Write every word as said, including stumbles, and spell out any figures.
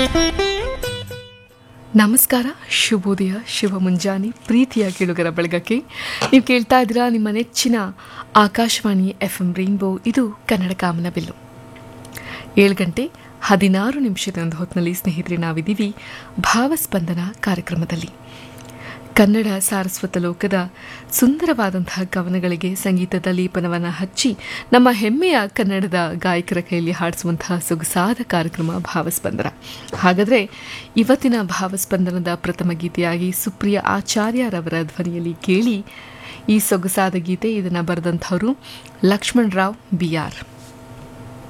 ನಮಸ್ಕಾರ, ಶುಭೋದಯ, ಶುಭ ಮುಂಜಾನೆ, ಪ್ರೀತಿಯ ಕೇಳುಗರ ಬಳಗಕ್ಕೆ. ನೀವು ಕೇಳ್ತಾ ಇದ್ದೀರಾ ನಿಮ್ಮ ನೆಚ್ಚಿನ ಆಕಾಶವಾಣಿ ಎಫ್ ಎಂ ರೈನ್ಬೋ. ಇದು ಕನ್ನಡ ಕಾಮನಬಿಲ್ಲು. ಏಳು ಗಂಟೆ ಹದಿನಾರು ನಿಮಿಷದ ಒಂದು ಹೊತ್ತಿನಲ್ಲಿ ಸ್ನೇಹಿತರೆ ನಾವಿದ್ದೀವಿ ಭಾವಸ್ಪಂದನ ಕಾರ್ಯಕ್ರಮದಲ್ಲಿ. ಕನ್ನಡ ಸಾರಸ್ವತ ಲೋಕದ ಸುಂದರವಾದಂತಹ ಕವನಗಳಿಗೆ ಸಂಗೀತದ ಲೇಪನವನ್ನು ಹಚ್ಚಿ ನಮ್ಮ ಹೆಮ್ಮೆಯ ಕನ್ನಡದ ಗಾಯಕರ ಕೈಯಲ್ಲಿ ಹಾಡಿಸುವಂತಹ ಸೊಗಸಾದ ಕಾರ್ಯಕ್ರಮ ಭಾವಸ್ಪಂದನ. ಹಾಗಾದರೆ ಇವತ್ತಿನ ಭಾವಸ್ಪಂದನದ ಪ್ರಥಮ ಗೀತೆಯಾಗಿ ಸುಪ್ರಿಯ ಆಚಾರ್ಯರವರ ಧ್ವನಿಯಲ್ಲಿ ಕೇಳಿ ಈ ಸೊಗಸಾದ ಗೀತೆ. ಇದನ್ನು ಬರೆದಂಥವರು ಲಕ್ಷ್ಮಣರಾವ್ ಬಿ ಆರ್.